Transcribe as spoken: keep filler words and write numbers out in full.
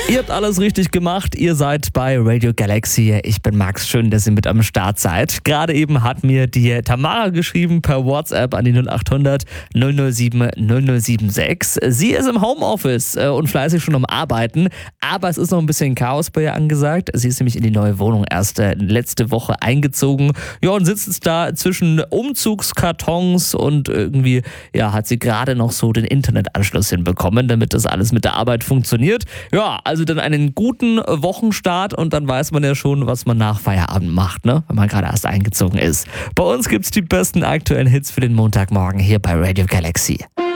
Ihr habt alles richtig gemacht. Ihr seid bei Radio Galaxy. Ich bin Max. Schön, dass ihr mit am Start seid. Gerade eben hat mir die Tamara geschrieben per WhatsApp an die null acht hundert null null sieben null null sieben sechs. Sie ist im Homeoffice und fleißig schon am Arbeiten, aber es ist noch ein bisschen Chaos bei ihr angesagt. Sie ist nämlich in die neue Wohnung erst letzte Woche eingezogen. Ja, und sitzt jetzt da zwischen Umzugskartons und irgendwie, ja, hat sie gerade noch so den Internetanschluss hinbekommen, damit das alles mit der Arbeit funktioniert. Ja, also dann einen guten Wochenstart und dann weiß man ja schon, was man nach Feierabend macht, ne? Wenn man gerade erst eingezogen ist. Bei uns gibt's die besten aktuellen Hits für den Montagmorgen hier bei Radio Galaxy.